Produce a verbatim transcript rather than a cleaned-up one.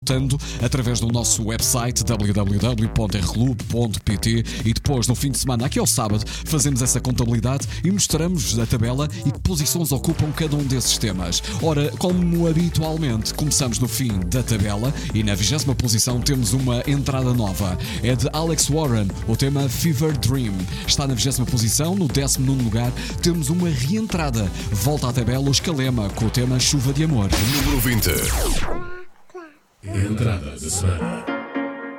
através do nosso website w w w ponto r clube ponto p t e depois no fim de semana, aqui ao sábado, fazemos essa contabilidade e mostramos a tabela e que posições ocupam cada um desses temas. Ora, como habitualmente, começamos no fim da tabela e na vigésima posição temos uma entrada nova. É de Alex Warren, o tema Fever Dream. Está na vigésima posição. No décimo nono lugar temos uma reentrada. Volta à tabela o Escalema com o tema Chuva de Amor. Número vinte. Entrada da semana.